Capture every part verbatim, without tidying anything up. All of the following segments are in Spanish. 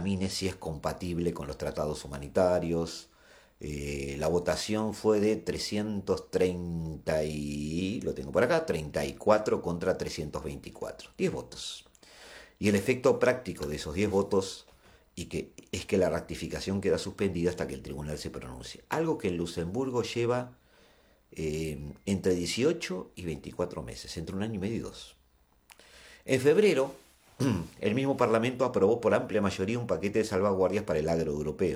examine si es compatible con los tratados humanitarios. Eh, la votación fue de trescientos treinta y, lo tengo por acá, treinta y cuatro contra trescientos veinticuatro, diez votos. Y el efecto práctico de esos diez votos y que es que la ratificación queda suspendida hasta que el tribunal se pronuncie. Algo que en Luxemburgo lleva eh, entre dieciocho y veinticuatro meses, entre un año y medio y dos. En febrero, el mismo Parlamento aprobó por amplia mayoría un paquete de salvaguardias para el agro europeo.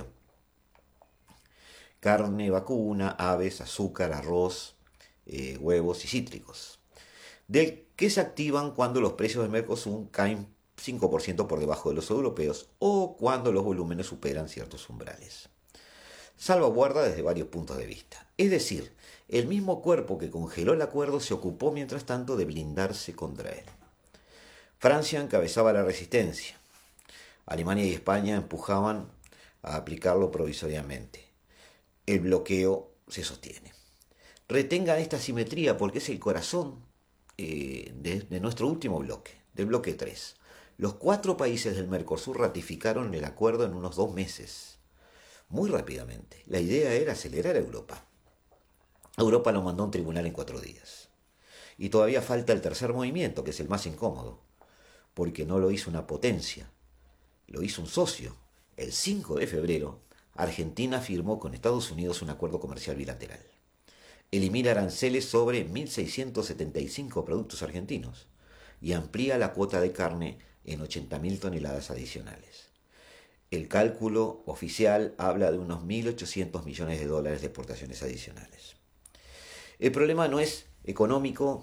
Carne vacuna, aves, azúcar, arroz, eh, huevos y cítricos, del que se activan cuando los precios del Mercosur caen cinco por ciento por debajo de los europeos o cuando los volúmenes superan ciertos umbrales. Salvaguarda desde varios puntos de vista. Es decir, el mismo cuerpo que congeló el acuerdo se ocupó mientras tanto de blindarse contra él. Francia encabezaba la resistencia. Alemania y España empujaban a aplicarlo provisoriamente. El bloqueo se sostiene. Retengan esta simetría porque es el corazón eh, de, de nuestro último bloque, del bloque tres. Los cuatro países del Mercosur ratificaron el acuerdo en unos dos meses, muy rápidamente. La idea era acelerar a Europa. Europa lo mandó a un tribunal en cuatro días. Y todavía falta el tercer movimiento, que es el más incómodo, porque no lo hizo una potencia, lo hizo un socio. El cinco de febrero, Argentina firmó con Estados Unidos un acuerdo comercial bilateral. Elimina aranceles sobre mil seiscientos setenta y cinco productos argentinos y amplía la cuota de carne en ochenta mil toneladas adicionales. El cálculo oficial habla de unos mil ochocientos millones de dólares de exportaciones adicionales. El problema no es económico,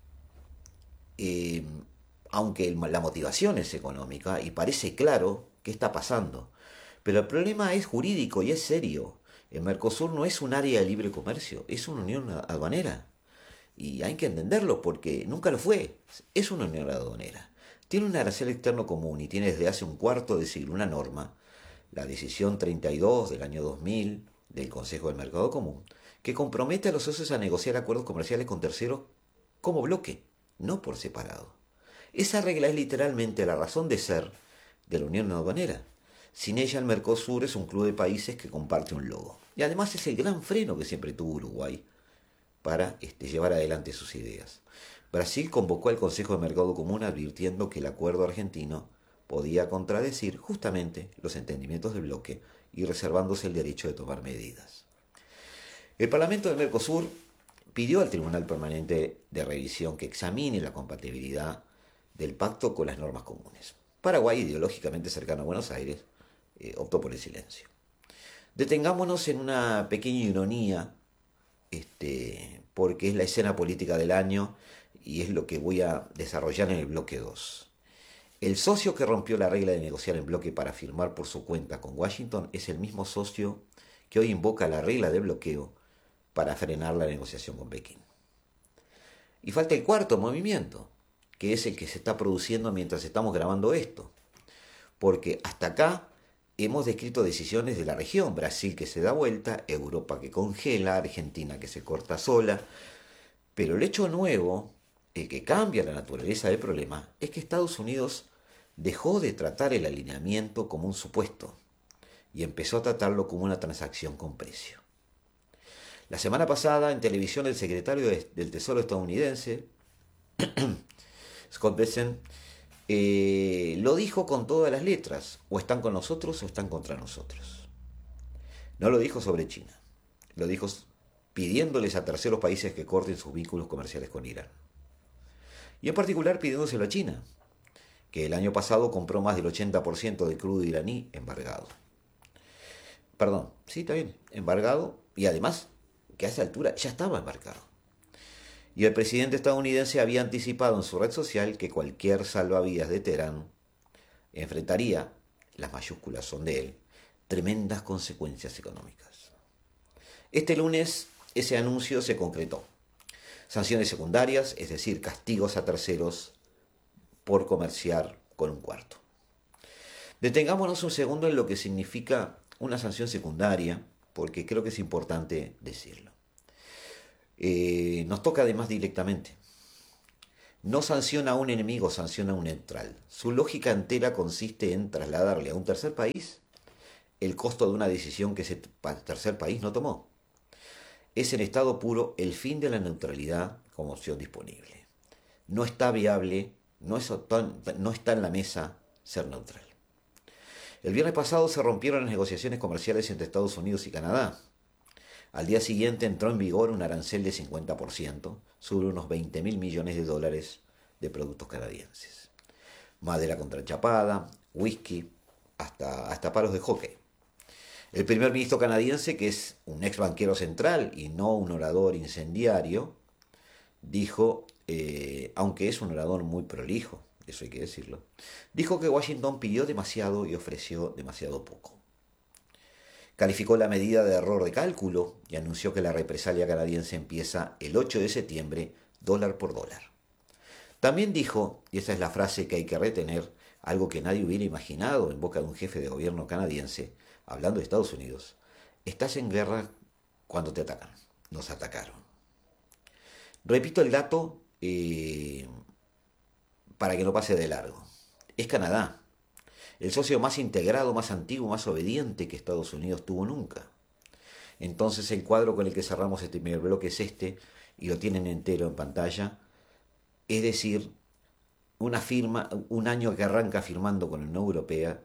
eh, aunque la motivación es económica y parece claro qué está pasando. Pero el problema es jurídico y es serio. El Mercosur no es un área de libre comercio, es una unión aduanera. Y hay que entenderlo porque nunca lo fue. Es una unión aduanera. Tiene un arancel externo común y tiene desde hace un cuarto de siglo una norma, la decisión treinta y dos del año dos mil del Consejo del Mercado Común, que compromete a los socios a negociar acuerdos comerciales con terceros como bloque, no por separado. Esa regla es literalmente la razón de ser de la unión aduanera. Sin ella el Mercosur es un club de países que comparte un logo. Y además es el gran freno que siempre tuvo Uruguay para este, llevar adelante sus ideas. Brasil convocó al Consejo de Mercado Común advirtiendo que el acuerdo argentino podía contradecir justamente los entendimientos del bloque y reservándose el derecho de tomar medidas. El Parlamento del Mercosur pidió al Tribunal Permanente de Revisión que examine la compatibilidad del pacto con las normas comunes. Paraguay, ideológicamente cercano a Buenos Aires, eh, optó por el silencio. Detengámonos en una pequeña ironía, este, porque es la escena política del año y es lo que voy a desarrollar en el bloque dos. El socio que rompió la regla de negociar en bloque para firmar por su cuenta con Washington es el mismo socio que hoy invoca la regla de bloqueo para frenar la negociación con Pekín. Y falta el cuarto movimiento, que es el que se está produciendo mientras estamos grabando esto. Porque hasta acá hemos descrito decisiones de la región, Brasil que se da vuelta, Europa que congela, Argentina que se corta sola. Pero el hecho nuevo, el que cambia la naturaleza del problema, es que Estados Unidos dejó de tratar el alineamiento como un supuesto y empezó a tratarlo como una transacción con precio. La semana pasada en televisión el secretario de, del Tesoro estadounidense, Scott Bessent, eh, lo dijo con todas las letras, o están con nosotros o están contra nosotros. No lo dijo sobre China, lo dijo pidiéndoles a terceros países que corten sus vínculos comerciales con Irán. Y en particular pidiéndoselo a China, que el año pasado compró más del ochenta por ciento del crudo iraní embargado. Perdón, sí, está bien, embargado, y además que a esa altura ya estaba embarcado. Y el presidente estadounidense había anticipado en su red social que cualquier salvavidas de Teherán enfrentaría, las mayúsculas son de él, tremendas consecuencias económicas. Este lunes ese anuncio se concretó. Sanciones secundarias, es decir, castigos a terceros por comerciar con un cuarto. Detengámonos un segundo en lo que significa una sanción secundaria, porque creo que es importante decirlo. Eh, nos toca además directamente. No sanciona a un enemigo, sanciona a un neutral. Su lógica entera consiste en trasladarle a un tercer país el costo de una decisión que ese tercer país no tomó. Es en estado puro el fin de la neutralidad como opción disponible. No está viable, no, es, no está en la mesa ser neutral. El viernes pasado se rompieron las negociaciones comerciales entre Estados Unidos y Canadá. Al día siguiente entró en vigor un arancel de cincuenta por ciento sobre unos veinte mil millones de dólares de productos canadienses. Madera contrachapada, whisky, hasta, hasta palos de hockey. El primer ministro canadiense, que es un ex banquero central y no un orador incendiario, dijo, eh, aunque es un orador muy prolijo, eso hay que decirlo, dijo que Washington pidió demasiado y ofreció demasiado poco. Calificó la medida de error de cálculo y anunció que la represalia canadiense empieza el ocho de septiembre, dólar por dólar. También dijo, y esa es la frase que hay que retener, algo que nadie hubiera imaginado en boca de un jefe de gobierno canadiense, hablando de Estados Unidos: estás en guerra cuando te atacan. Nos atacaron. Repito el dato eh, para que no pase de largo. Es Canadá, el socio más integrado, más antiguo, más obediente que Estados Unidos tuvo nunca. Entonces el cuadro con el que cerramos este primer bloque es este, y lo tienen entero en pantalla. Es decir, una firma, un año que arranca firmando con la Unión Europea,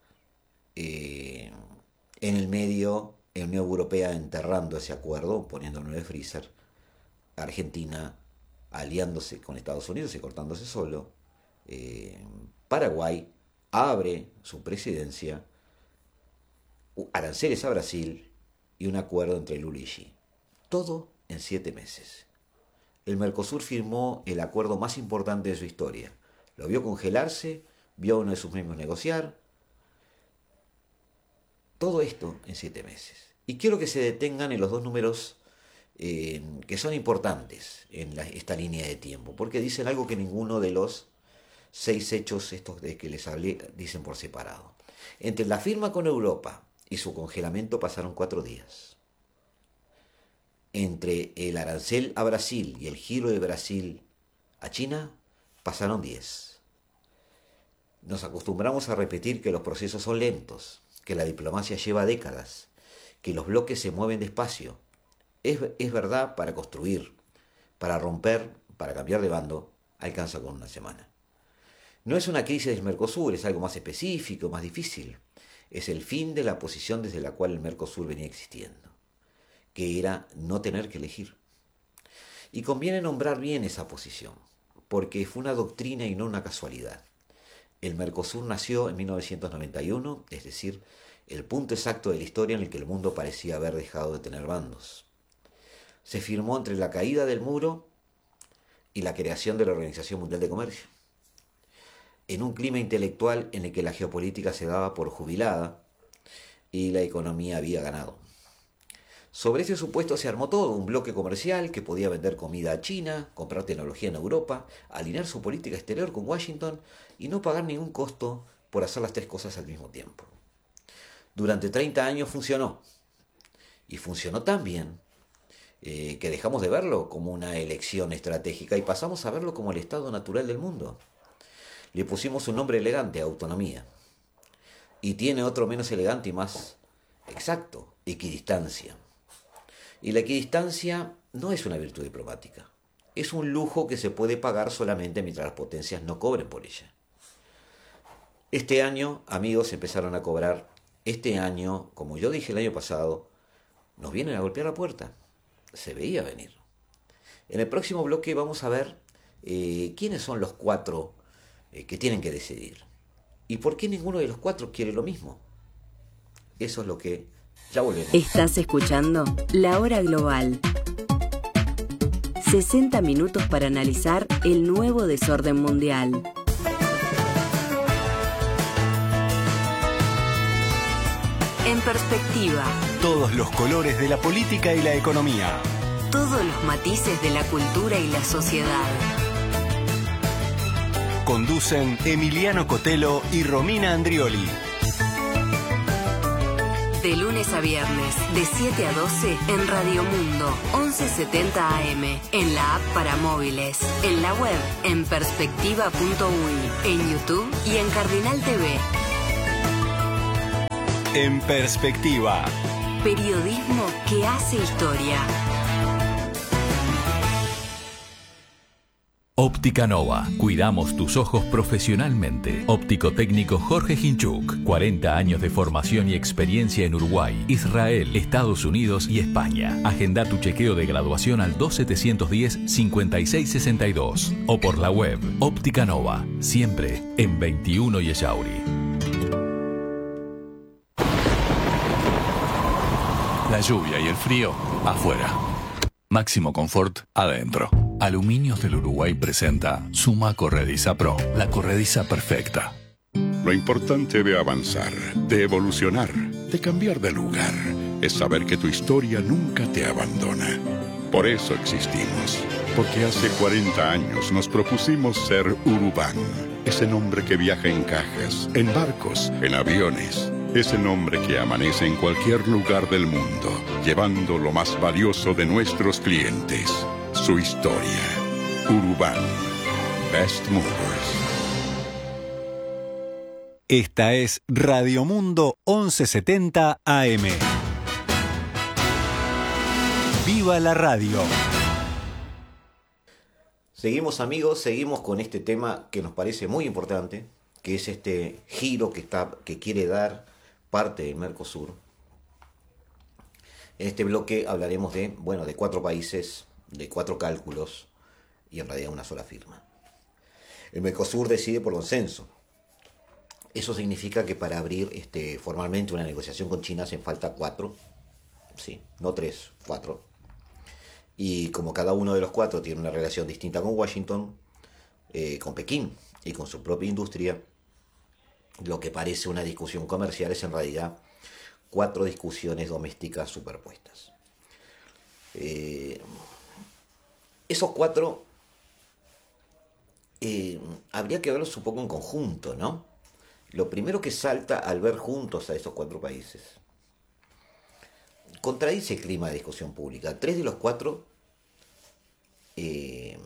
eh, en el medio, la Unión Europea enterrando ese acuerdo, poniéndolo en el freezer, Argentina aliándose con Estados Unidos y cortándose solo, eh, Paraguay abre su presidencia, aranceles a Brasil y un acuerdo entre Lula y Xi. Todo en siete meses. El Mercosur firmó el acuerdo más importante de su historia. Lo vio congelarse, vio a uno de sus miembros negociar. Todo esto en siete meses. Y quiero que se detengan en los dos números eh, que son importantes en la, esta línea de tiempo, porque dicen algo que ninguno de los seis hechos estos de que les hablé dicen por separado. Entre la firma con Europa y su congelamiento pasaron cuatro días. Entre el arancel a Brasil y el giro de Brasil a China pasaron diez. Nos acostumbramos a repetir que los procesos son lentos, que la diplomacia lleva décadas, que los bloques se mueven despacio. Es, es verdad para construir, para romper, para cambiar de bando, alcanza con una semana. No es una crisis del Mercosur, es algo más específico, más difícil. Es el fin de la posición desde la cual el Mercosur venía existiendo, que era no tener que elegir. Y conviene nombrar bien esa posición, porque fue una doctrina y no una casualidad. El Mercosur nació en mil novecientos noventa y uno, es decir, el punto exacto de la historia en el que el mundo parecía haber dejado de tener bandos. Se firmó entre la caída del muro y la creación de la Organización Mundial de Comercio, en un clima intelectual en el que la geopolítica se daba por jubilada y la economía había ganado. Sobre ese supuesto se armó todo, un bloque comercial que podía vender comida a China, comprar tecnología en Europa, alinear su política exterior con Washington y no pagar ningún costo por hacer las tres cosas al mismo tiempo. Durante treinta años funcionó, y funcionó tan bien eh, que dejamos de verlo como una elección estratégica y pasamos a verlo como el estado natural del mundo. Le pusimos un nombre elegante, autonomía, y tiene otro menos elegante y más exacto, equidistancia. Y la equidistancia no es una virtud diplomática, es un lujo que se puede pagar solamente mientras las potencias no cobren por ella. Este año, amigos, empezaron a cobrar. Este año, como yo dije el año pasado, nos vienen a golpear la puerta. Se veía venir. En el próximo bloque vamos a ver eh, quiénes son los cuatro eh, que tienen que decidir. ¿Y por qué ninguno de los cuatro quiere lo mismo? Eso es lo que... Ya volvemos. Estás escuchando La Hora Global. sesenta minutos para analizar el nuevo desorden mundial. En perspectiva. Todos los colores de la política y la economía. Todos los matices de la cultura y la sociedad. Conducen Emiliano Cotelo y Romina Andrioli. De lunes a viernes, de siete a doce, en Radio Mundo, once setenta A M, en la app para móviles, en la web, en perspectiva punto uy, en YouTube y en Cardinal T V. En Perspectiva. Periodismo que hace historia. Óptica Nova. Cuidamos tus ojos profesionalmente. Óptico técnico Jorge Hinchuk. cuarenta años de formación y experiencia en Uruguay, Israel, Estados Unidos y España. Agenda tu chequeo de graduación al dos setecientos diez, cincuenta y seis sesenta y dos o por la web Óptica Nova. Siempre en veintiuno y Echauri. La lluvia y el frío afuera. Máximo confort adentro. Aluminios del Uruguay presenta Suma Corrediza Pro, la corrediza perfecta. Lo importante de avanzar, de evolucionar, de cambiar de lugar, es saber que tu historia nunca te abandona. Por eso existimos, porque hace cuarenta años nos propusimos ser Urubán, ese nombre que viaja en cajas, en barcos, en aviones, ese nombre que amanece en cualquier lugar del mundo, llevando lo más valioso de nuestros clientes, su historia. Urubán. Best Movers. Esta es Radio Mundo once setenta A M. ¡Viva la radio! Seguimos, amigos, seguimos con este tema que nos parece muy importante, que es este giro que, está, que quiere dar parte del Mercosur. En este bloque hablaremos de, bueno, de cuatro países, de cuatro cálculos y en realidad una sola firma. El Mercosur decide por consenso. Eso significa que para abrir este, formalmente una negociación con China hacen falta cuatro, sí, no tres, cuatro. Y como cada uno de los cuatro tiene una relación distinta con Washington, eh, con Pekín y con su propia industria, lo que parece una discusión comercial es en realidad cuatro discusiones domésticas superpuestas. Eh, esos cuatro eh, habría que verlos un poco en conjunto, ¿no? Lo primero que salta al ver juntos a esos cuatro países contradice el clima de discusión pública. Tres de los cuatro eh,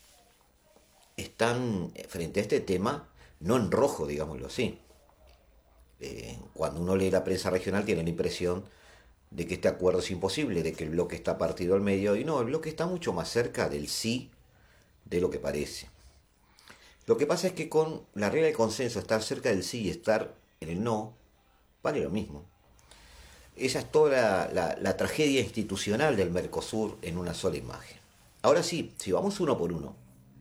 están frente a este tema no en rojo, digámoslo así. Eh, cuando uno lee la prensa regional tiene la impresión de que este acuerdo es imposible, de que el bloque está partido al medio, y no, el bloque está mucho más cerca del sí de lo que parece. Lo que pasa es que con la regla del consenso, estar cerca del sí y estar en el no, vale lo mismo. Esa es toda la, la, la tragedia institucional del Mercosur en una sola imagen. Ahora sí, si vamos uno por uno,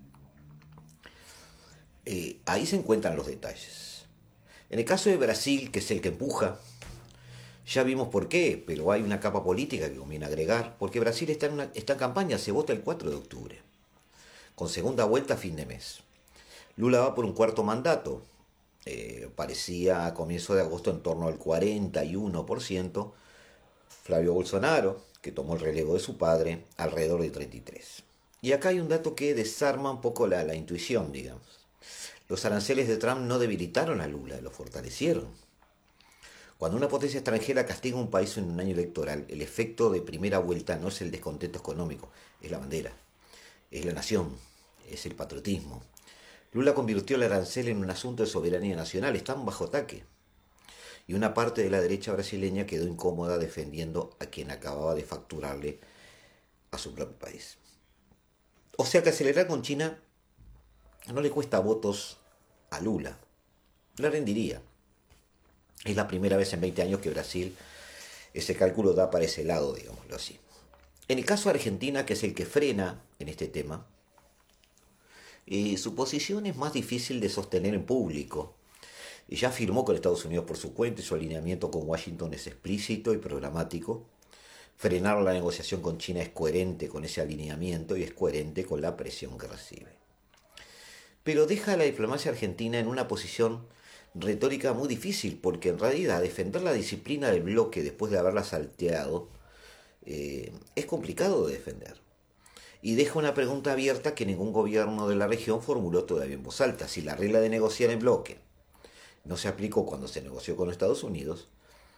eh, ahí se encuentran los detalles. En el caso de Brasil, que es el que empuja, ya vimos por qué, pero hay una capa política que conviene agregar, porque Brasil está en, una, está en campaña, se vota el cuatro de octubre, con segunda vuelta a fin de mes. Lula va por un cuarto mandato, eh, parecía a comienzo de agosto en torno al cuarenta y uno por ciento, Flavio Bolsonaro, que tomó el relevo de su padre, alrededor de treinta y tres por ciento. Y acá hay un dato que desarma un poco la, la intuición, digamos. Los aranceles de Trump no debilitaron a Lula, lo fortalecieron. Cuando una potencia extranjera castiga a un país en un año electoral, el efecto de primera vuelta no es el descontento económico, es la bandera, es la nación, es el patriotismo. Lula convirtió el arancel en un asunto de soberanía nacional, están bajo ataque. Y una parte de la derecha brasileña quedó incómoda defendiendo a quien acababa de facturarle a su propio país. O sea que acelerar con China no le cuesta votos a Lula, le rendiría. Es la primera vez en veinte años que Brasil ese cálculo da para ese lado, digámoslo así. En el caso de Argentina, que es el que frena en este tema, eh, su posición es más difícil de sostener en público. Y ya afirmó con Estados Unidos por su cuenta y su alineamiento con Washington es explícito y programático. Frenar la negociación con China es coherente con ese alineamiento y es coherente con la presión que recibe. Pero deja a la diplomacia argentina en una posición retórica muy difícil, porque en realidad defender la disciplina del bloque después de haberla salteado eh, es complicado de defender. Y deja una pregunta abierta que ningún gobierno de la región formuló todavía en voz alta. Si la regla de negociar en bloque no se aplicó cuando se negoció con Estados Unidos,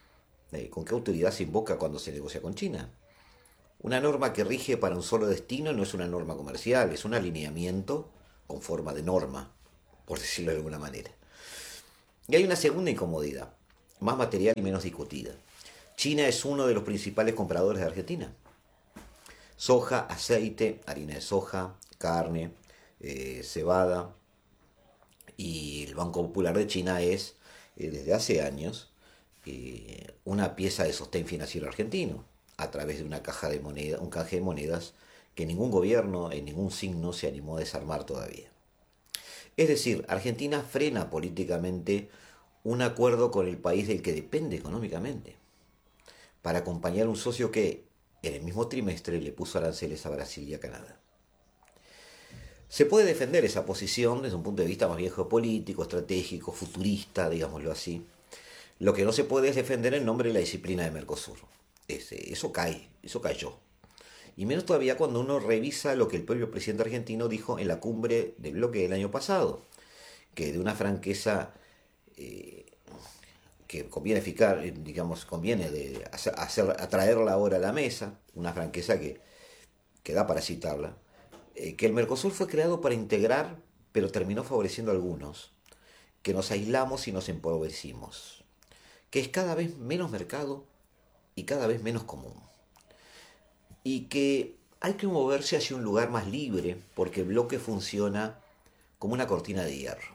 Eh, ¿Con qué autoridad se invoca cuando se negocia con China? Una norma que rige para un solo destino no es una norma comercial, es un alineamiento con forma de norma, por decirlo de alguna manera. Y hay una segunda incomodidad, más material y menos discutida. China es uno de los principales compradores de Argentina. Soja, aceite, harina de soja, carne, eh, cebada. Y el Banco Popular de China es, eh, desde hace años, eh, una pieza de sostén financiero argentino, a través de una caja de moneda, un canje de monedas que ningún gobierno en ningún signo se animó a desarmar todavía. Es decir, Argentina frena políticamente un acuerdo con el país del que depende económicamente, para acompañar a un socio que en el mismo trimestre le puso aranceles a Brasil y a Canadá. Se puede defender esa posición desde un punto de vista más bien geopolítico, estratégico, futurista, digámoslo así. Lo que no se puede es defender en nombre de la disciplina de Mercosur. Ese, eso cae, eso cayó. Y menos todavía cuando uno revisa lo que el propio presidente argentino dijo en la cumbre del bloque del año pasado, que de una franqueza eh, que conviene fijar, digamos, conviene de hacer, hacer, atraerla ahora a la mesa, una franqueza que, que da para citarla, eh, que el Mercosur fue creado para integrar, pero terminó favoreciendo a algunos, que nos aislamos y nos empobrecimos, que es cada vez menos mercado y cada vez menos común, y que hay que moverse hacia un lugar más libre porque el bloque funciona como una cortina de hierro.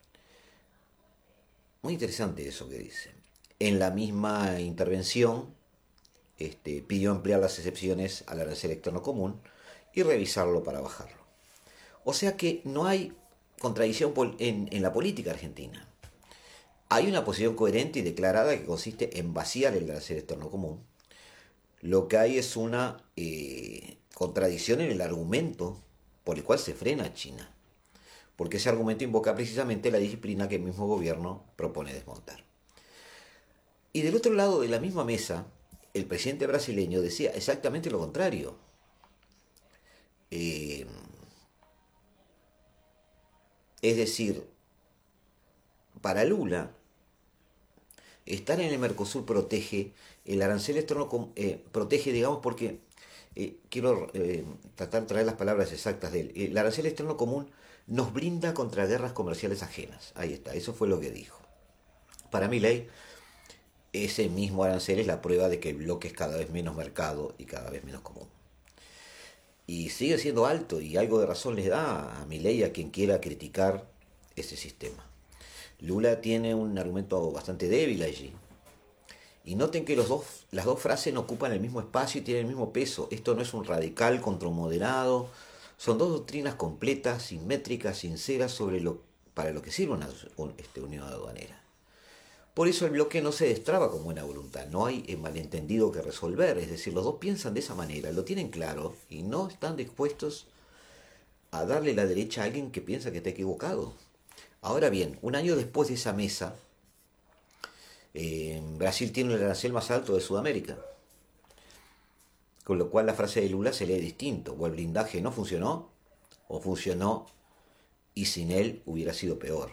Muy interesante eso que dice. En la misma intervención este, pidió ampliar las excepciones al arancel externo común y revisarlo para bajarlo. O sea que no hay contradicción en, en la política argentina. Hay una posición coherente y declarada que consiste en vaciar el arancel externo común. Lo que hay es una eh, contradicción en el argumento por el cual se frena a China, porque ese argumento invoca precisamente la disciplina que el mismo gobierno propone desmontar. Y del otro lado de la misma mesa, el presidente brasileño decía exactamente lo contrario. Eh, es decir, para Lula, estar en el Mercosur protege, el arancel externo eh, protege, digamos, porque eh, quiero eh, tratar de traer las palabras exactas de él. El arancel externo común nos blinda contra guerras comerciales ajenas. Ahí está, eso fue lo que dijo. Para Milei, ese mismo arancel es la prueba de que el bloque es cada vez menos mercado y cada vez menos común. Y sigue siendo alto, y algo de razón les da a Milei, a quien quiera criticar ese sistema. Lula tiene un argumento bastante débil allí. Y noten que los dos, las dos frases no ocupan el mismo espacio y tienen el mismo peso. Esto no es un radical contra un moderado. Son dos doctrinas completas, simétricas, sinceras sobre lo, para lo que sirve una un, este, unión aduanera. Por eso el bloque no se destraba con buena voluntad. No hay eh, malentendido que resolver. Es decir, los dos piensan de esa manera, lo tienen claro y no están dispuestos a darle la derecha a alguien que piensa que está equivocado. Ahora bien, un año después de esa mesa, eh, Brasil tiene el arancel más alto de Sudamérica. Con lo cual la frase de Lula se lee distinto. O el blindaje no funcionó, o funcionó y sin él hubiera sido peor.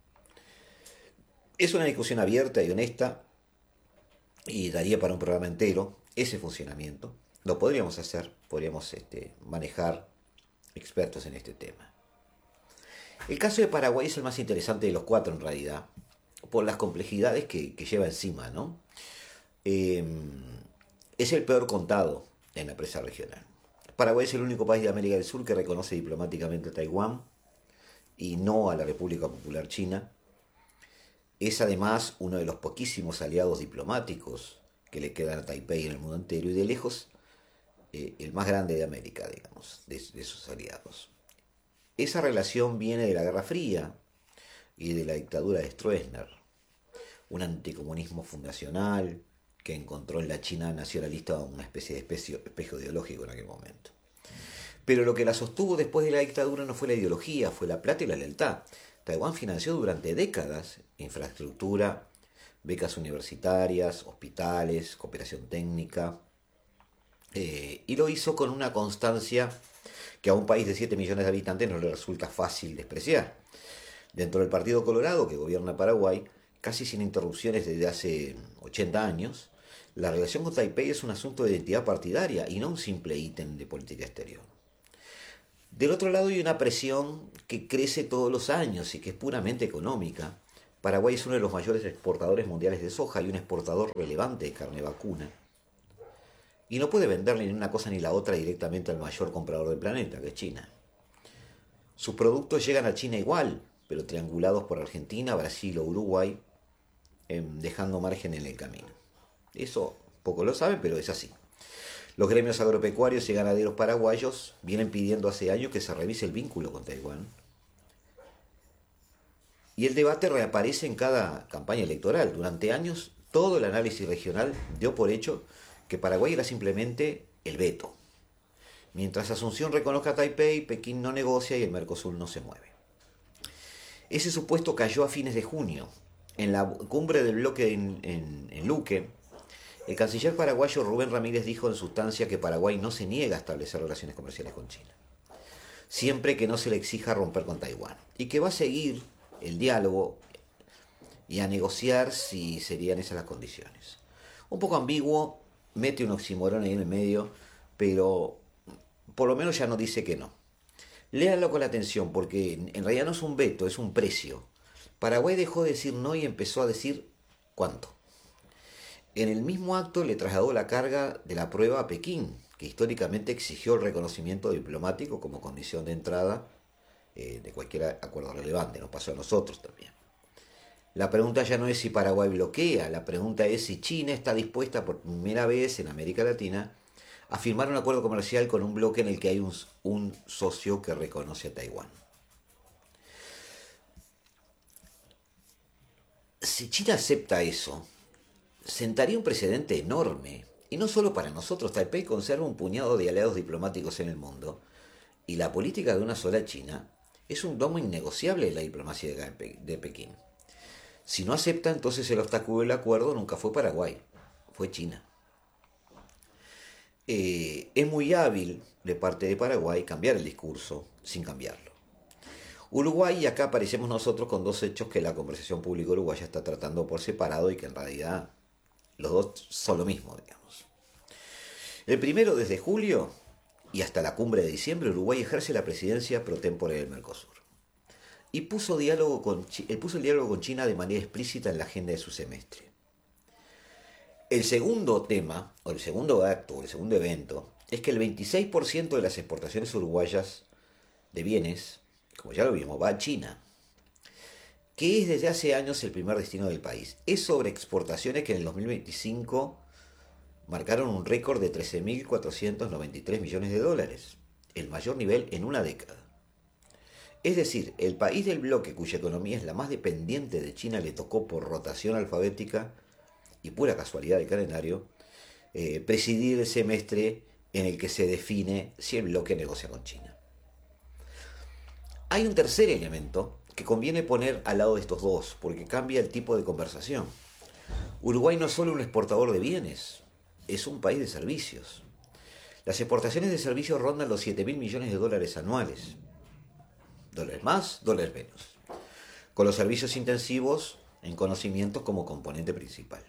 Es una discusión abierta y honesta y daría para un programa entero ese funcionamiento. Lo podríamos hacer, podríamos este, manejar expertos en este tema. El caso de Paraguay es el más interesante de los cuatro en realidad, por las complejidades que, que lleva encima, ¿no? Eh, es el peor contado en la prensa regional. Paraguay es el único país de América del Sur que reconoce diplomáticamente a Taiwán y no a la República Popular China. Es además uno de los poquísimos aliados diplomáticos que le quedan a Taipei en el mundo entero y de lejos eh, el más grande de América, digamos, de, de sus aliados. Esa relación viene de la Guerra Fría y de la dictadura de Stroessner, un anticomunismo fundacional que encontró en la China nacionalista una especie de espejo, espejo ideológico en aquel momento. Pero lo que la sostuvo después de la dictadura no fue la ideología, fue la plata y la lealtad. Taiwán financió durante décadas infraestructura, becas universitarias, hospitales, cooperación técnica, eh, y lo hizo con una constancia que a un país de siete millones de habitantes no le resulta fácil despreciar. Dentro del Partido Colorado, que gobierna Paraguay, casi sin interrupciones desde hace ochenta años, La relación con Taipei es un asunto de identidad partidaria y no un simple ítem de política exterior. Del otro lado hay una presión que crece todos los años y que es puramente económica. Paraguay es uno de los mayores exportadores mundiales de soja y un exportador relevante de carne vacuna. Y no puede venderle ni una cosa ni la otra directamente al mayor comprador del planeta, que es China. Sus productos llegan a China igual, pero triangulados por Argentina, Brasil o Uruguay, eh, dejando margen en el camino. Eso pocos lo saben, pero es así. Los gremios agropecuarios y ganaderos paraguayos vienen pidiendo hace años que se revise el vínculo con Taiwán. Y el debate reaparece en cada campaña electoral. Durante años, todo el análisis regional dio por hecho que Paraguay era simplemente el veto. Mientras Asunción reconozca a Taipei, Pekín no negocia y el Mercosur no se mueve. Ese supuesto cayó a fines de junio. En la cumbre del bloque en, en, en Luque, el canciller paraguayo Rubén Ramírez dijo en sustancia que Paraguay no se niega a establecer relaciones comerciales con China, siempre que no se le exija romper con Taiwán, y que va a seguir el diálogo y a negociar si serían esas las condiciones. Un poco ambiguo, mete un oxímoron ahí en el medio, pero por lo menos ya no dice que no. Léanlo con atención, porque en realidad no es un veto, es un precio. Paraguay dejó de decir no y empezó a decir cuánto. En el mismo acto le trasladó la carga de la prueba a Pekín, que históricamente exigió el reconocimiento diplomático como condición de entrada eh, de cualquier acuerdo relevante. Nos pasó a nosotros también. La pregunta ya no es si Paraguay bloquea, la pregunta es si China está dispuesta por primera vez en América Latina a firmar un acuerdo comercial con un bloque en el que hay un, un socio que reconoce a Taiwán. Si China acepta eso, sentaría un precedente enorme, y no solo para nosotros. Taipei conserva un puñado de aliados diplomáticos en el mundo, y la política de una sola China es un domo innegociable de la diplomacia de Pekín. Si no acepta, entonces el obstáculo del acuerdo nunca fue Paraguay, fue China. Eh, es muy hábil de parte de Paraguay cambiar el discurso sin cambiarlo. Uruguay, y acá aparecemos nosotros con dos hechos que la conversación pública uruguaya está tratando por separado y que en realidad los dos son lo mismo, digamos. El primero, desde julio y hasta la cumbre de diciembre, Uruguay ejerce la presidencia pro tempore del Mercosur. Y puso, diálogo con, puso el diálogo con China de manera explícita en la agenda de su semestre. El segundo tema, o el segundo acto, o el segundo evento, es que el veintiséis por ciento de las exportaciones uruguayas de bienes, como ya lo vimos, va a China, que es desde hace años el primer destino del país. Es sobre exportaciones que en el dos mil veinticinco marcaron un récord de trece mil cuatrocientos noventa y tres millones de dólares, el mayor nivel en una década. Es decir, el país del bloque cuya economía es la más dependiente de China le tocó por rotación alfabética y pura casualidad del calendario eh, presidir el semestre en el que se define si el bloque negocia con China. Hay un tercer elemento que conviene poner al lado de estos dos, porque cambia el tipo de conversación. Uruguay no es solo un exportador de bienes, es un país de servicios. Las exportaciones de servicios rondan los siete mil millones de dólares anuales. Dólares más, dólares menos. Con los servicios intensivos en conocimientos como componente principal.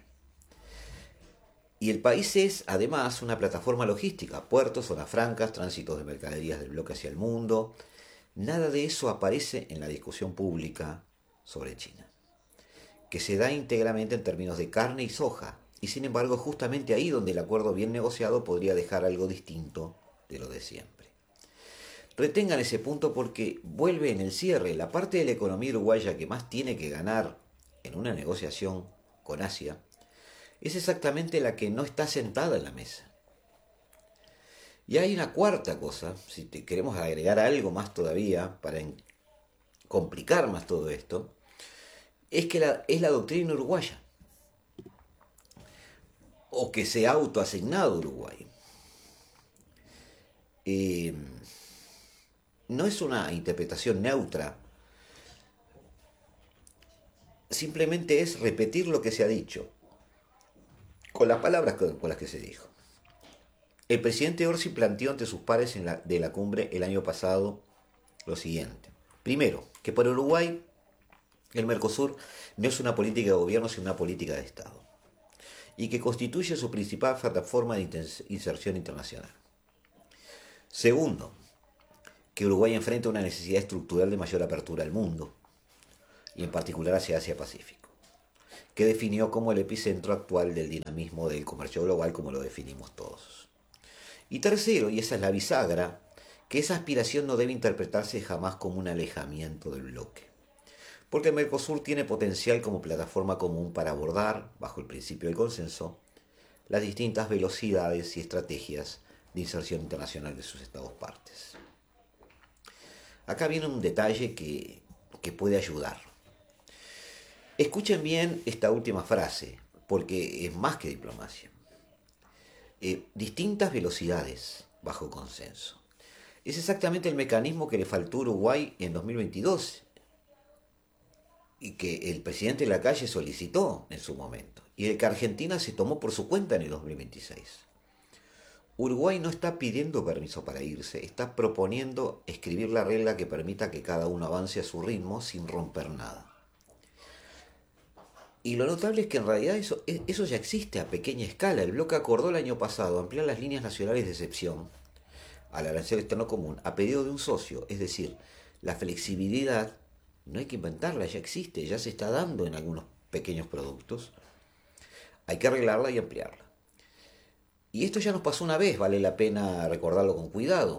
Y el país es, además, una plataforma logística, puertos, zonas francas, tránsitos de mercaderías del bloque hacia el mundo. Nada de eso aparece en la discusión pública sobre China, que se da íntegramente en términos de carne y soja, y sin embargo justamente ahí donde el acuerdo bien negociado podría dejar algo distinto de lo de siempre. Retengan ese punto porque vuelve en el cierre. La parte de la economía uruguaya que más tiene que ganar en una negociación con Asia es exactamente la que no está sentada en la mesa. Y hay una cuarta cosa, si te queremos agregar algo más todavía para complicar más todo esto, es que la, es la doctrina uruguaya, o que se ha autoasignado Uruguay. Eh, no es una interpretación neutra, simplemente es repetir lo que se ha dicho, con las palabras con, con las que se dijo. El presidente Orsi planteó ante sus pares en la, de la cumbre el año pasado lo siguiente. Primero, que para Uruguay el Mercosur no es una política de gobierno, sino una política de Estado. y que constituye su principal plataforma de inserción internacional. Segundo, que Uruguay enfrenta una necesidad estructural de mayor apertura al mundo, y en particular hacia Asia-Pacífico, que definió como el epicentro actual del dinamismo del comercio global, como lo definimos todos. Y tercero, y esa es la bisagra, que esa aspiración no debe interpretarse jamás como un alejamiento del bloque, porque el Mercosur tiene potencial como plataforma común para abordar, bajo el principio del consenso, las distintas velocidades y estrategias de inserción internacional de sus estados partes. Acá viene un detalle que, que puede ayudar. Escuchen bien esta última frase, porque es más que diplomacia. Eh, distintas velocidades bajo consenso. Es exactamente el mecanismo que le faltó a Uruguay en dos mil veintidós y que el presidente Lacalle solicitó en su momento y el que Argentina se tomó por su cuenta en el dos mil veintiséis. Uruguay no está pidiendo permiso para irse, está proponiendo escribir la regla que permita que cada uno avance a su ritmo sin romper nada. Y lo notable es que en realidad eso, eso ya existe a pequeña escala. El bloque acordó el año pasado ampliar las líneas nacionales de excepción al arancel externo común a pedido de un socio, es decir, la flexibilidad no hay que inventarla, ya existe, ya se está dando en algunos pequeños productos, hay que arreglarla y ampliarla. Y esto ya nos pasó una vez, vale la pena recordarlo con cuidado.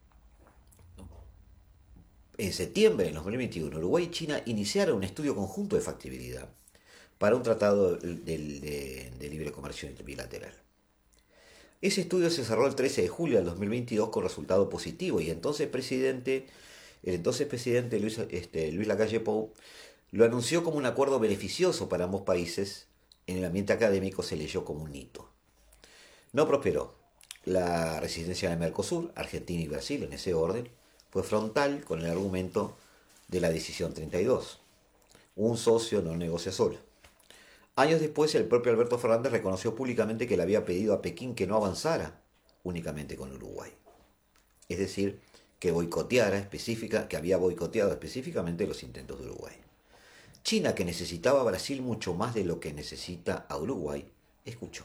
En septiembre de dos mil veintiuno, Uruguay y China iniciaron un estudio conjunto de factibilidad para un tratado de, de, de libre comercio bilateral. Ese estudio se cerró el trece de julio del dos mil veintidós con resultado positivo y entonces presidente, el entonces presidente Luis, este, Luis Lacalle Pou lo anunció como un acuerdo beneficioso para ambos países. En el ambiente académico se leyó como un hito. No prosperó. La resistencia del Mercosur, Argentina y Brasil en ese orden, fue frontal con el argumento de la decisión treinta y dos. Un socio no negocia solo. Años después, el propio Alberto Fernández reconoció públicamente que le había pedido a Pekín que no avanzara únicamente con Uruguay. Es decir, que boicoteara específica, que había boicoteado específicamente los intentos de Uruguay. China, que necesitaba a Brasil mucho más de lo que necesita a Uruguay, escuchó.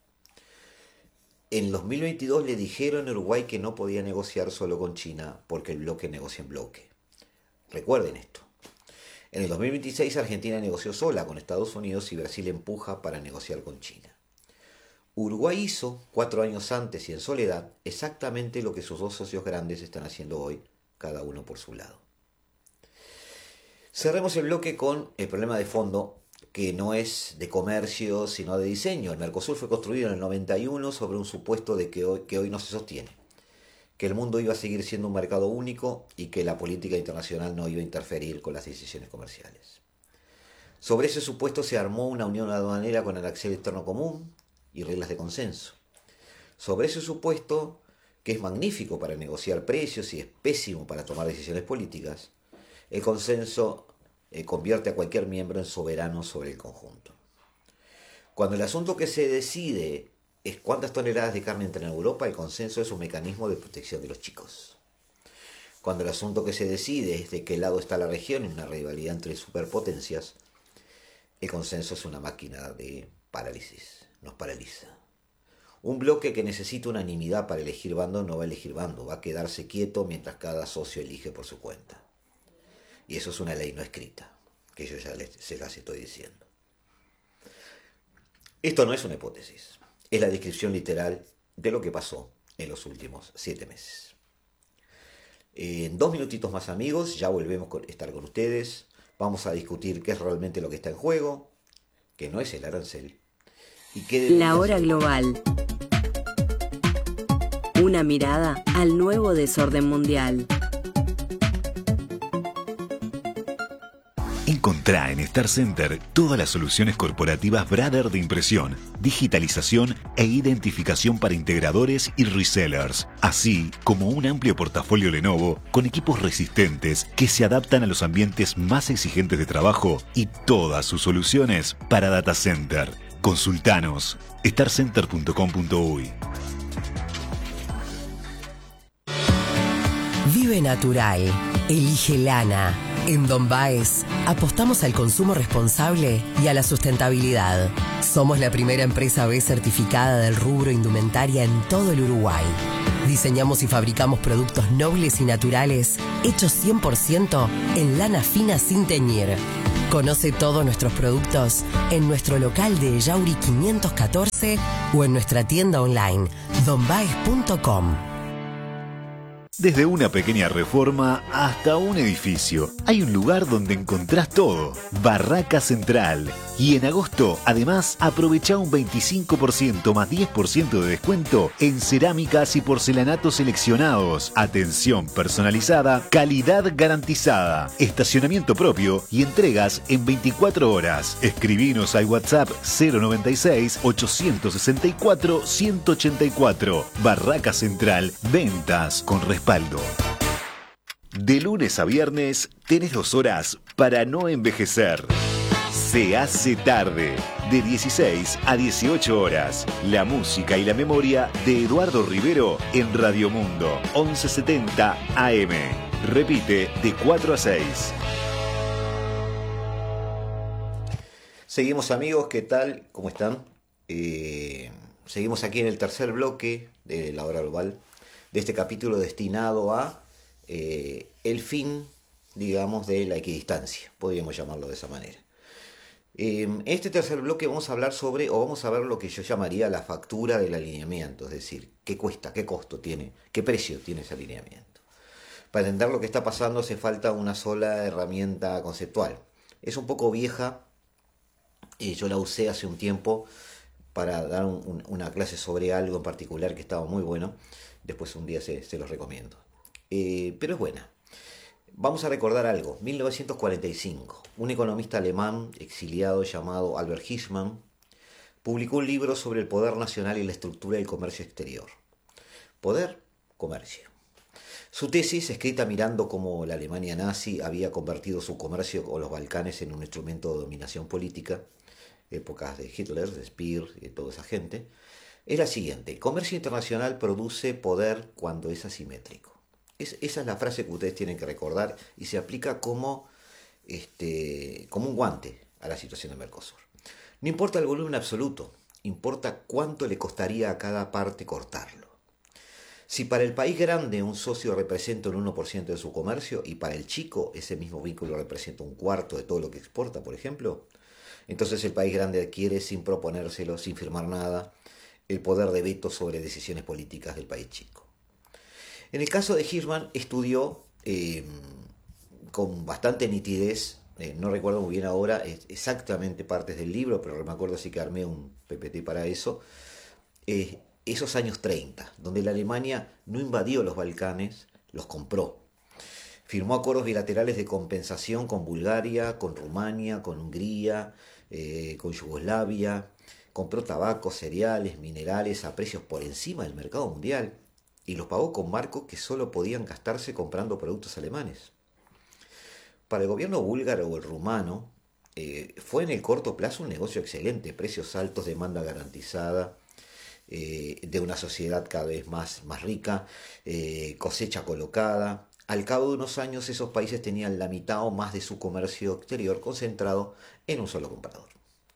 En dos mil veintidós le dijeron a Uruguay que no podía negociar solo con China porque el bloque negocia en bloque. Recuerden esto. En el dos mil veintiséis Argentina negoció sola con Estados Unidos y Brasil empuja para negociar con China. Uruguay hizo, cuatro años antes y en soledad, exactamente lo que sus dos socios grandes están haciendo hoy, cada uno por su lado. Cerremos el bloque con el problema de fondo, que no es de comercio, sino de diseño. El Mercosur fue construido en el noventa y uno sobre un supuesto de que hoy, que hoy no se sostiene, que el mundo iba a seguir siendo un mercado único y que la política internacional no iba a interferir con las decisiones comerciales. Sobre ese supuesto se armó una unión aduanera con el arancel externo común y reglas de consenso. Sobre ese supuesto, que es magnífico para negociar precios y es pésimo para tomar decisiones políticas, el consenso eh, convierte a cualquier miembro en soberano sobre el conjunto. Cuando el asunto que se decide es cuántas toneladas de carne entran en Europa, el consenso es un mecanismo de protección de los chicos. Cuando el asunto que se decide es de qué lado está la región en una rivalidad entre superpotencias, el consenso es una máquina de parálisis, nos paraliza. Un bloque que necesita unanimidad para elegir bando no va a elegir bando, va a quedarse quieto mientras cada socio elige por su cuenta. Y eso es una ley no escrita, que yo ya les, se las estoy diciendo. Esto no es una hipótesis, es la descripción literal de lo que pasó en los últimos siete meses. En dos minutitos más, amigos, ya volvemos a estar con ustedes. Vamos a discutir qué es realmente lo que está en juego, que no es el arancel. Y qué La hora global. Una mirada al nuevo desorden mundial. Encontrá en Star Center todas las soluciones corporativas Brother de impresión, digitalización e identificación para integradores y resellers, así como un amplio portafolio Lenovo con equipos resistentes que se adaptan a los ambientes más exigentes de trabajo y todas sus soluciones para data center. Consultanos star center punto com punto uy. Vive natural. Elige lana. En Don Baez apostamos al consumo responsable y a la sustentabilidad. Somos la primera empresa B certificada del rubro indumentaria en todo el Uruguay. Diseñamos y fabricamos productos nobles y naturales hechos cien por ciento en lana fina sin teñir. Conoce todos nuestros productos en nuestro local de Yauri quinientos catorce o en nuestra tienda online don baez punto com. Desde una pequeña reforma hasta un edificio, hay un lugar donde encontrás todo. Barraca Central. Y en agosto, además, aprovecha un veinticinco por ciento más diez por ciento de descuento en cerámicas y porcelanatos seleccionados. Atención personalizada, calidad garantizada, estacionamiento propio y entregas en veinticuatro horas. Escribinos al WhatsApp cero noventa y seis, ochocientos sesenta y cuatro, ciento ochenta y cuatro. Barraca Central, ventas con respaldo. De lunes a viernes tenés dos horas para no envejecer. Se hace tarde, de dieciséis a dieciocho horas. La música y la memoria de Eduardo Rivero en Radio Mundo, once setenta A M. Repite, de cuatro a seis. Seguimos, amigos, ¿qué tal? ¿Cómo están? Eh, seguimos aquí en el tercer bloque de la hora global, de este capítulo destinado a eh, el fin, digamos, de la equidistancia, podríamos llamarlo de esa manera. En este tercer bloque vamos a hablar sobre, o vamos a ver lo que yo llamaría la factura del alineamiento, es decir, qué cuesta, qué costo tiene, qué precio tiene ese alineamiento. Para entender lo que está pasando hace falta una sola herramienta conceptual. Es un poco vieja, eh, yo la usé hace un tiempo para dar un, un, una clase sobre algo en particular que estaba muy bueno, después un día se, se los recomiendo, eh, pero es buena. Vamos a recordar algo. mil novecientos cuarenta y cinco, un economista alemán exiliado llamado Albert Hirschman publicó un libro sobre el poder nacional y la estructura del comercio exterior. Poder, comercio. Su tesis, escrita mirando cómo la Alemania nazi había convertido su comercio con los Balcanes en un instrumento de dominación política, épocas de Hitler, de Speer y de toda esa gente, es la siguiente: el comercio internacional produce poder cuando es asimétrico. Es, esa es la frase que ustedes tienen que recordar y se aplica como, este, como un guante a la situación de Mercosur. No importa el volumen absoluto, importa cuánto le costaría a cada parte cortarlo. Si para el país grande un socio representa un uno por ciento de su comercio y para el chico ese mismo vínculo representa un cuarto de todo lo que exporta, por ejemplo, entonces el país grande adquiere, sin proponérselo, sin firmar nada, el poder de veto sobre decisiones políticas del país chico. En el caso de Hirschman estudió eh, con bastante nitidez, eh, no recuerdo muy bien ahora exactamente partes del libro, pero me acuerdo sí que armé un P P T para eso, eh, esos años treinta, donde la Alemania no invadió los Balcanes, los compró. Firmó acuerdos bilaterales de compensación con Bulgaria, con Rumania, con Hungría, eh, con Yugoslavia, compró tabaco, cereales, minerales a precios por encima del mercado mundial, y los pagó con marcos que solo podían gastarse comprando productos alemanes. Para el gobierno búlgaro o el rumano, eh, fue en el corto plazo un negocio excelente, precios altos, demanda garantizada, eh, de una sociedad cada vez más, más rica, eh, cosecha colocada. Al cabo de unos años esos países tenían la mitad o más de su comercio exterior concentrado en un solo comprador.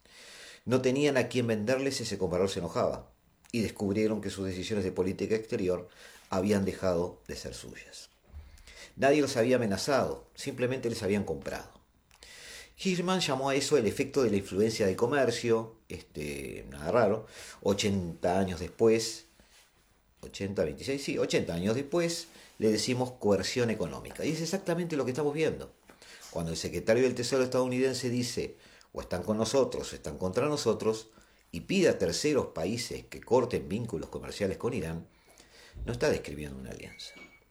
No tenían a quién venderles, ese comprador se enojaba, y descubrieron que sus decisiones de política exterior habían dejado de ser suyas. Nadie los había amenazado, simplemente les habían comprado. Hirschman llamó a eso el efecto de la influencia del comercio, este, nada raro. ochenta años después, ochenta, veintiséis, sí, ochenta años después, le decimos coerción económica. Y es exactamente lo que estamos viendo. Cuando el secretario del Tesoro estadounidense dice, o están con nosotros o están contra nosotros, y pide a terceros países que corten vínculos comerciales con Irán, no está describiendo una alianza.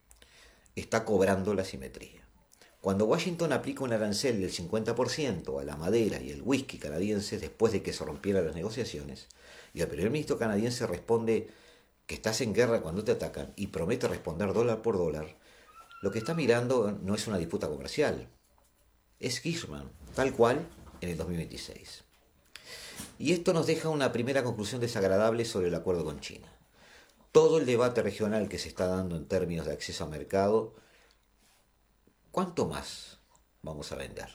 Está cobrando la simetría. Cuando Washington aplica un arancel del cincuenta por ciento a la madera y el whisky canadienses después de que se rompieran las negociaciones, y el primer ministro canadiense responde que estás en guerra cuando te atacan y promete responder dólar por dólar, lo que está mirando no es una disputa comercial, es Hirschman, tal cual en el dos mil veintiséis. Y esto nos deja una primera conclusión desagradable sobre el acuerdo con China. Todo el debate regional que se está dando en términos de acceso a mercado, ¿cuánto más vamos a vender.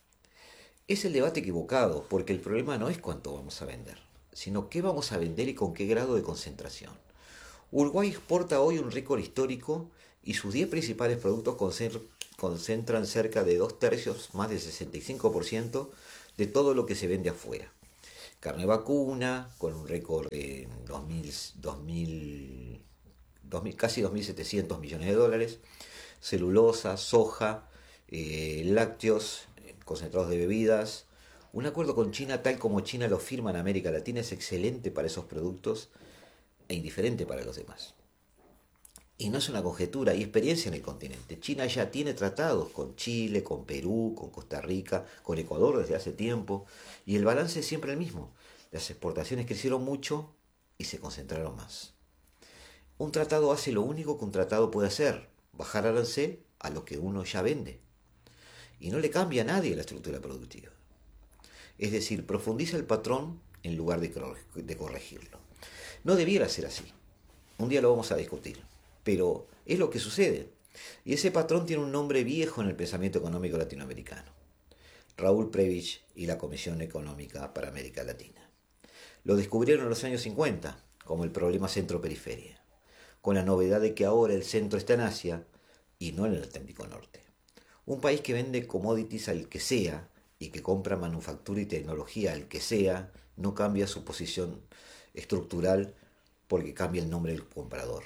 Es el debate equivocado, porque el problema no es cuánto vamos a vender, sino qué vamos a vender y con qué grado de concentración. Uruguay exporta hoy un récord histórico y sus diez principales productos concentran cerca de dos tercios, más del sesenta y cinco por ciento de todo lo que se vende afuera. Carne vacuna, con un récord de dos mil, dos mil, dos mil, casi dos mil setecientos millones de dólares, celulosa, soja, eh, lácteos, concentrados de bebidas. Un acuerdo con China tal como China lo firma en América Latina es excelente para esos productos e indiferente para los demás. Y no es una conjetura, hay experiencia en el continente. China ya tiene tratados con Chile, con Perú, con Costa Rica, con Ecuador desde hace tiempo, y el balance es siempre el mismo. Las exportaciones crecieron mucho y se concentraron más. Un tratado hace lo único que un tratado puede hacer, bajar arancel a lo que uno ya vende. Y no le cambia a nadie la estructura productiva. Es decir, profundiza el patrón en lugar de, de corregirlo. No debiera ser así. Un día lo vamos a discutir. Pero es lo que sucede. Y ese patrón tiene un nombre viejo en el pensamiento económico latinoamericano. Raúl Prebisch y la Comisión Económica para América Latina. Lo descubrieron en los años cincuenta como el problema centro-periferia, con la novedad de que ahora el centro está en Asia y no en el Atlántico Norte. Un país que vende commodities al que sea y que compra manufactura y tecnología al que sea, no cambia su posición estructural porque cambia el nombre del comprador.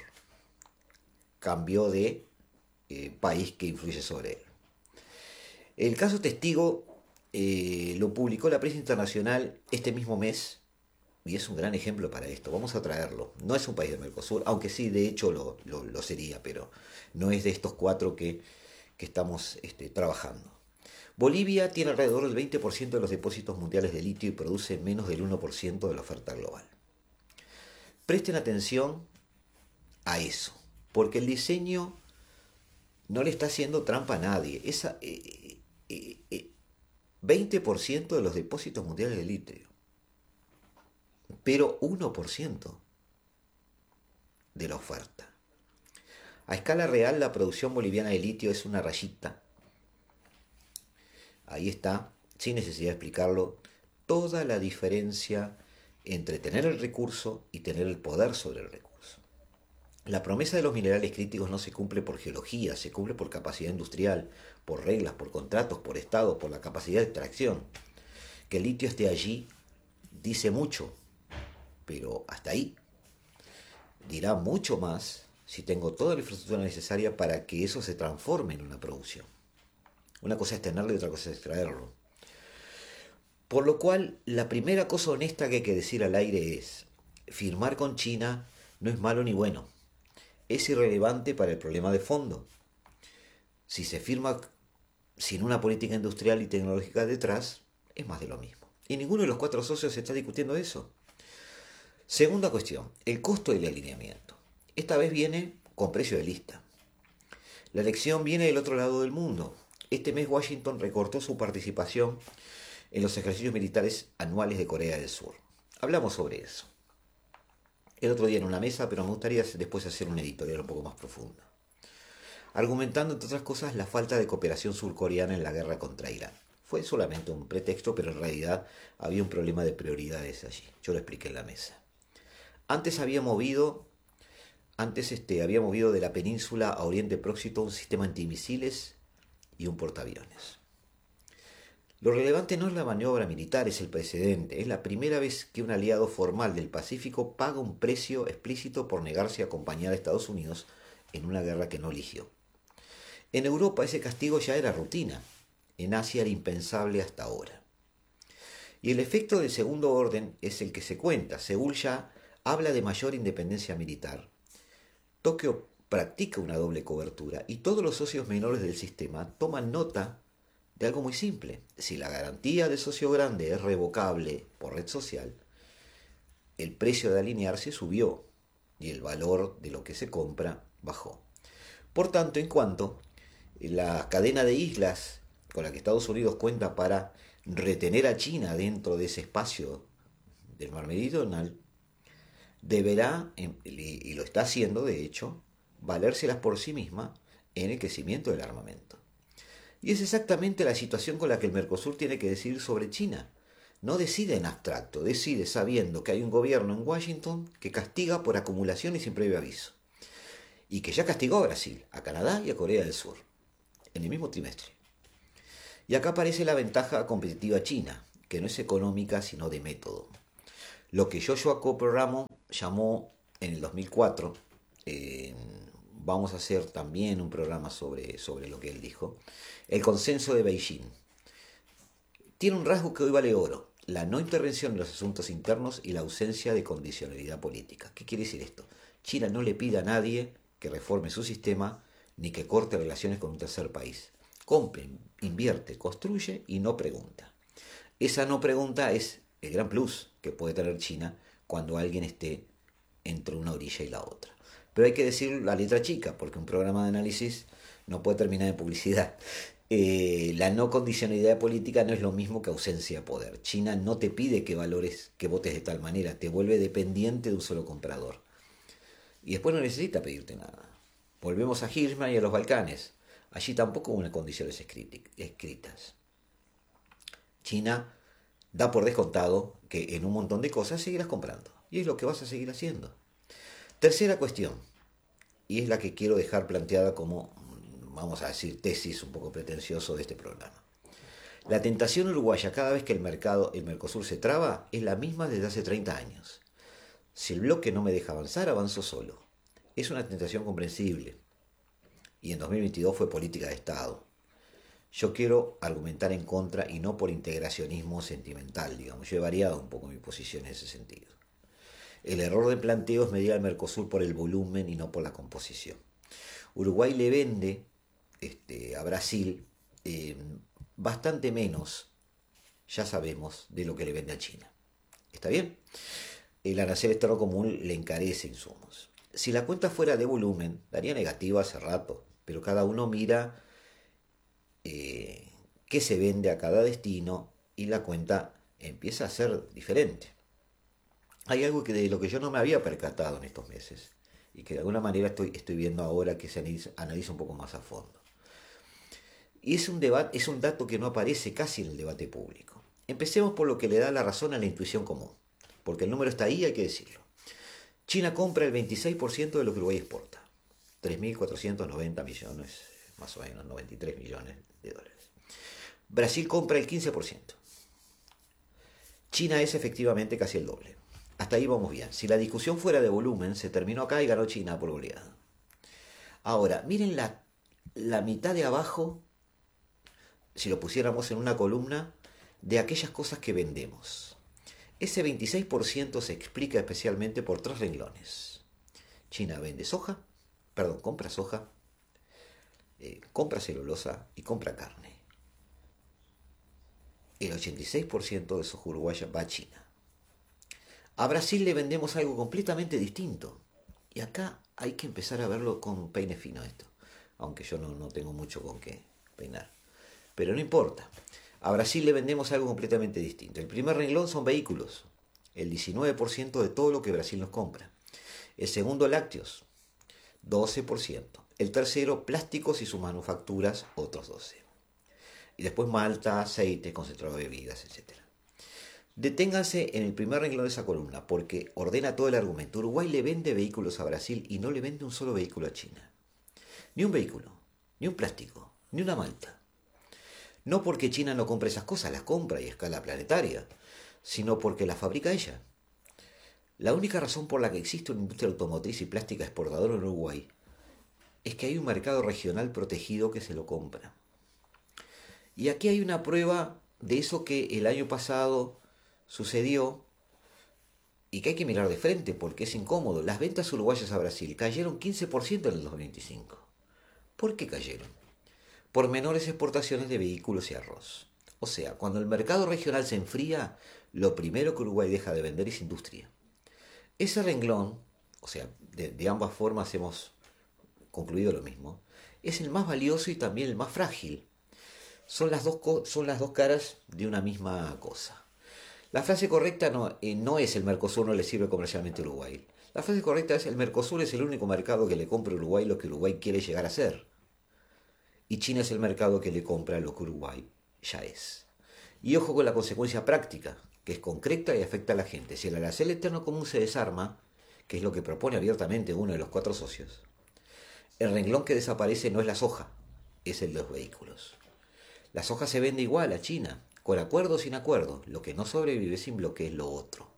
Cambió de eh, país que influye sobre él. El caso testigo eh, lo publicó la prensa internacional este mismo mes y es un gran ejemplo para esto. Vamos a traerlo. No es un país de Mercosur, aunque sí, de hecho lo, lo, lo sería, pero no es de estos cuatro que, que estamos este, trabajando. Bolivia tiene alrededor del veinte por ciento de los depósitos mundiales de litio y produce menos del uno por ciento de la oferta global. Presten atención a eso, porque el diseño no le está haciendo trampa a nadie. Esa, eh, eh, eh, veinte por ciento de los depósitos mundiales de litio, pero uno por ciento de la oferta. A escala real, la producción boliviana de litio es una rayita. Ahí está, sin necesidad de explicarlo, toda la diferencia entre tener el recurso y tener el poder sobre el recurso. La promesa de los minerales críticos no se cumple por geología, se cumple por capacidad industrial, por reglas, por contratos, por estados, por la capacidad de extracción. Que el litio esté allí dice mucho, pero hasta ahí. Dirá mucho más si tengo toda la infraestructura necesaria para que eso se transforme en una producción. Una cosa es tenerlo y otra cosa es extraerlo. Por lo cual, la primera cosa honesta que hay que decir al aire es: firmar con China no es malo ni bueno. Es irrelevante para el problema de fondo. Si se firma sin una política industrial y tecnológica detrás, es más de lo mismo. Y ninguno de los cuatro socios está discutiendo eso. Segunda cuestión, el costo del alineamiento. Esta vez viene con precio de lista. La elección viene del otro lado del mundo. Este mes Washington recortó su participación en los ejercicios militares anuales de Corea del Sur. Hablamos sobre eso el otro día en una mesa, pero me gustaría después hacer una editorial un poco más profunda, argumentando, entre otras cosas, la falta de cooperación surcoreana en la guerra contra Irán. Fue solamente un pretexto, pero en realidad había un problema de prioridades allí. Yo lo expliqué en la mesa. Antes había movido, antes este, había movido de la península a Oriente Próximo un sistema antimisiles y un portaaviones. Lo relevante no es la maniobra militar, es el precedente. Es la primera vez que un aliado formal del Pacífico paga un precio explícito por negarse a acompañar a Estados Unidos en una guerra que no eligió. En Europa ese castigo ya era rutina. En Asia era impensable hasta ahora. Y el efecto del segundo orden es el que se cuenta. Seúl ya habla de mayor independencia militar. Tokio practica una doble cobertura y todos los socios menores del sistema toman nota de algo muy simple. Si la garantía de socio grande es revocable por red social, el precio de alinearse subió y el valor de lo que se compra bajó. Por tanto, en cuanto la cadena de islas con la que Estados Unidos cuenta para retener a China dentro de ese espacio del Mar Meridional, deberá, y lo está haciendo de hecho, valérselas por sí misma en el crecimiento del armamento. Y es exactamente la situación con la que el Mercosur tiene que decidir sobre China. No decide en abstracto, decide sabiendo que hay un gobierno en Washington que castiga por acumulación y sin previo aviso. Y que ya castigó a Brasil, a Canadá y a Corea del Sur, en el mismo trimestre. Y acá aparece la ventaja competitiva china, que no es económica sino de método. Lo que Joshua Cooper Ramon llamó en el dos mil cuatro, eh, vamos a hacer también un programa sobre, sobre lo que él dijo, el consenso de Beijing. Tiene un rasgo que hoy vale oro: la no intervención en los asuntos internos y la ausencia de condicionalidad política. ¿Qué quiere decir esto? China no le pide a nadie que reforme su sistema ni que corte relaciones con un tercer país. Compre, invierte, construye y no pregunta. Esa no pregunta es el gran plus que puede tener China cuando alguien esté entre una orilla y la otra. Pero hay que decir la letra chica, porque un programa de análisis no puede terminar en publicidad. Eh, la no condicionalidad política no es lo mismo que ausencia de poder. China no te pide que valores, que votes de tal manera, te vuelve dependiente de un solo comprador. Y después no necesita pedirte nada. Volvemos a Hirschman y a los Balcanes. Allí tampoco hubo unas condiciones escritas. China da por descontado que en un montón de cosas seguirás comprando. Y es lo que vas a seguir haciendo. Tercera cuestión, y es la que quiero dejar planteada como, vamos a decir, tesis un poco pretencioso de este programa. La tentación uruguaya cada vez que el mercado, el Mercosur se traba, es la misma desde hace treinta años. Si el bloque no me deja avanzar, avanzo solo. Es una tentación comprensible. Y en dos mil veintidós fue política de Estado. Yo quiero argumentar en contra y no por integracionismo sentimental, digamos. Yo he variado un poco mi posición en ese sentido. El error de planteo es medir al Mercosur por el volumen y no por la composición. Uruguay le vende este, a Brasil eh, bastante menos, ya sabemos, de lo que le vende a China. ¿Está bien? El arancel externo común le encarece insumos. Si la cuenta fuera de volumen, daría negativa hace rato, pero cada uno mira eh, qué se vende a cada destino y la cuenta empieza a ser diferente. Hay algo que de lo que yo no me había percatado en estos meses y que de alguna manera estoy, estoy viendo ahora que se analiza, analiza un poco más a fondo. Y es un, debate, es un dato que no aparece casi en el debate público. Empecemos por lo que le da la razón a la intuición común, porque el número está ahí, hay que decirlo. China compra el veintiséis por ciento de lo que Uruguay exporta, tres mil cuatrocientos noventa millones, más o menos, noventa y tres millones de dólares. Brasil compra el quince por ciento. China es efectivamente casi el doble. Hasta ahí vamos bien. Si la discusión fuera de volumen, se terminó acá y ganó China por goleada. Ahora, miren la, la mitad de abajo, si lo pusiéramos en una columna, de aquellas cosas que vendemos. Ese veintiséis por ciento se explica especialmente por tres renglones. China vende soja, perdón, compra soja, eh, compra celulosa y compra carne. El ochenta y seis por ciento de soja uruguaya va a China. A Brasil le vendemos algo completamente distinto. Y acá hay que empezar a verlo con peine fino esto. Aunque yo no, no tengo mucho con qué peinar. Pero no importa. A Brasil le vendemos algo completamente distinto. El primer renglón son vehículos. El diecinueve por ciento de todo lo que Brasil nos compra. El segundo, lácteos. doce por ciento. El tercero, plásticos y sus manufacturas, otros doce por ciento. Y después malta, aceite, concentrado de bebidas, etcétera. Deténganse en el primer renglón de esa columna, porque ordena todo el argumento. Uruguay le vende vehículos a Brasil y no le vende un solo vehículo a China. Ni un vehículo, ni un plástico, ni una malta. No porque China no compre esas cosas, las compra y a escala planetaria, sino porque las fabrica ella. La única razón por la que existe una industria automotriz y plástica exportadora en Uruguay es que hay un mercado regional protegido que se lo compra. Y aquí hay una prueba de eso que el año pasado sucedió y que hay que mirar de frente porque es incómodo. Las ventas uruguayas a Brasil cayeron quince por ciento en el dos mil veinticinco. ¿Por qué cayeron? Por menores exportaciones de vehículos y arroz. O sea, cuando el mercado regional se enfría, lo primero que Uruguay deja de vender es industria. Ese renglón, o sea, de, de ambas formas hemos concluido lo mismo, es el más valioso y también el más frágil. Son las dos, son las dos caras de una misma cosa. La frase correcta no, eh, no es el Mercosur no le sirve comercialmente a Uruguay. La frase correcta es el Mercosur es el único mercado que le compra a Uruguay lo que Uruguay quiere llegar a ser. y China es el mercado que le compra lo que Uruguay ya es. Y ojo con la consecuencia práctica, que es concreta y afecta a la gente. Si el arancel externo común se desarma, que es lo que propone abiertamente uno de los cuatro socios, el renglón que desaparece no es la soja, es el de los vehículos. La soja se vende igual a China, con acuerdo o sin acuerdo. Lo que no sobrevive sin bloque es lo otro.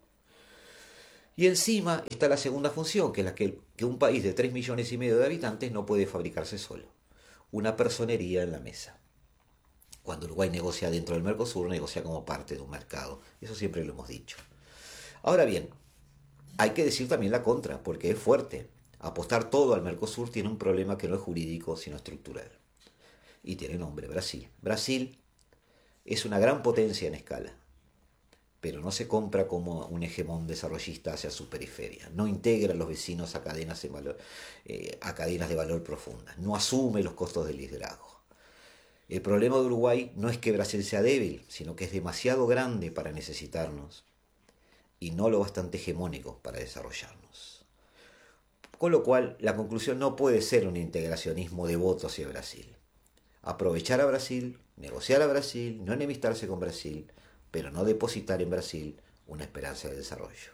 Y encima está la segunda función, que es la que, que un país de tres millones y medio de habitantes no puede fabricarse solo. Una personería en la mesa. Cuando Uruguay negocia dentro del Mercosur, negocia como parte de un mercado. Eso siempre lo hemos dicho. Ahora bien, hay que decir también la contra, porque es fuerte. Apostar todo al Mercosur tiene un problema que no es jurídico, sino estructural. Y tiene nombre, Brasil. Brasil es una gran potencia en escala, pero no se compra como un hegemón desarrollista hacia su periferia. No integra a los vecinos a cadenas de valor, eh, a cadenas de valor profundas. No asume los costos del liderazgo. El problema de Uruguay no es que Brasil sea débil, sino que es demasiado grande para necesitarnos y no lo bastante hegemónico para desarrollarnos. Con lo cual, la conclusión no puede ser un integracionismo devoto hacia Brasil. Aprovechar a Brasil, negociar a Brasil, no enemistarse con Brasil, pero no depositar en Brasil una esperanza de desarrollo.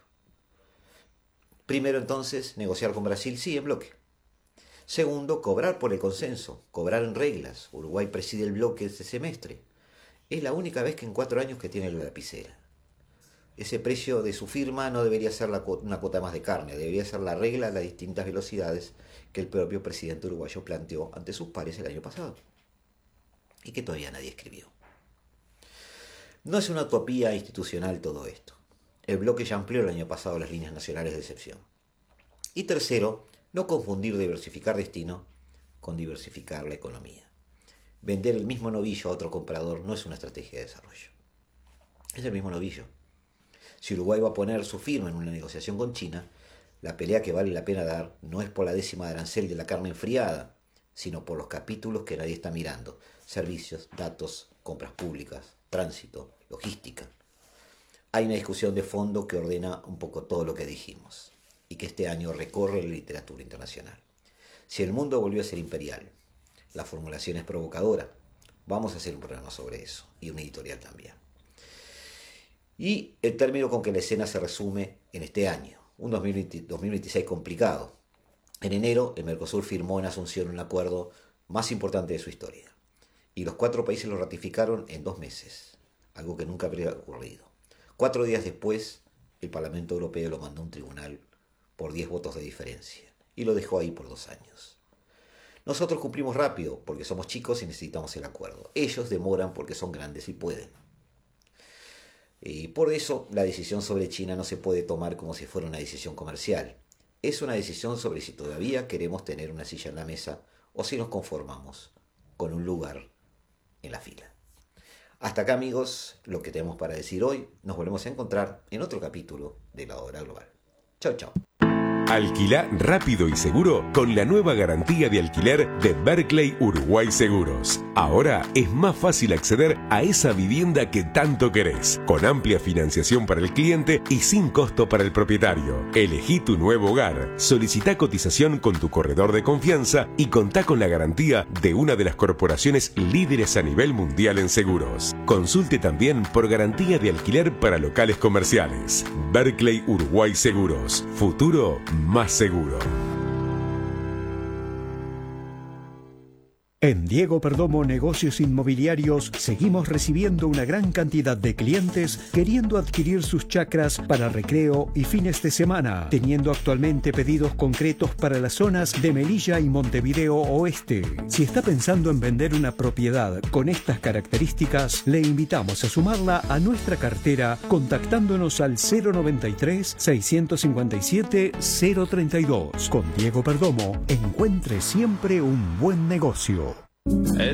Primero, entonces, negociar con Brasil, sí, en bloque. Segundo, cobrar por el consenso, cobrar en reglas. Uruguay preside el bloque este semestre. Es la única vez que en cuatro años que tiene la lapicera. Ese precio de su firma no debería ser la cu- una cuota más de carne, debería ser la regla a las distintas velocidades que el propio presidente uruguayo planteó ante sus pares el año pasado y que todavía nadie escribió. No es una utopía institucional todo esto. El bloque ya amplió el año pasado las líneas nacionales de excepción. Y tercero, no confundir diversificar destino con diversificar la economía. Vender el mismo novillo a otro comprador no es una estrategia de desarrollo. Es el mismo novillo. Si Uruguay va a poner su firma en una negociación con China, la pelea que vale la pena dar no es por la décima de arancel de la carne enfriada, sino por los capítulos que nadie está mirando: servicios, datos, compras públicas, tránsito, logística. Hay una discusión de fondo que ordena un poco todo lo que dijimos y que este año recorre la literatura internacional. Si el mundo volvió a ser imperial, la formulación es provocadora. Vamos a hacer un programa sobre eso y un editorial también. Y el término con que la escena se resume en este año, un dos mil veinte, dos mil veintiséis complicado. En enero, el Mercosur firmó en Asunción un acuerdo más importante de su historia. Y los cuatro países lo ratificaron en dos meses, algo que nunca habría ocurrido. Cuatro días después, el Parlamento Europeo lo mandó a un tribunal por diez votos de diferencia y lo dejó ahí por dos años. Nosotros cumplimos rápido porque somos chicos y necesitamos el acuerdo. Ellos demoran porque son grandes y pueden. Y por eso la decisión sobre China no se puede tomar como si fuera una decisión comercial. Es una decisión sobre si todavía queremos tener una silla en la mesa o si nos conformamos con un lugar en la fila. Hasta acá, amigos, lo que tenemos para decir hoy. Nos volvemos a encontrar en otro capítulo de La Hora Global. Chau, chau. Alquilá rápido y seguro con la nueva garantía de alquiler de Berkeley Uruguay Seguros. Ahora es más fácil acceder a esa vivienda que tanto querés, con amplia financiación para el cliente y sin costo para el propietario. Elegí tu nuevo hogar, solicitá cotización con tu corredor de confianza y contá con la garantía de una de las corporaciones líderes a nivel mundial en seguros. Consulte también por garantía de alquiler para locales comerciales. Berkeley Uruguay Seguros. Futuro más seguro. En Diego Perdomo Negocios Inmobiliarios seguimos recibiendo una gran cantidad de clientes queriendo adquirir sus chacras para recreo y fines de semana, teniendo actualmente pedidos concretos para las zonas de Melilla y Montevideo Oeste. Si está pensando en vender una propiedad con estas características, le invitamos a sumarla a nuestra cartera contactándonos al cero noventa y tres, seiscientos cincuenta y siete, cero treinta y dos. Con Diego Perdomo, encuentre siempre un buen negocio. El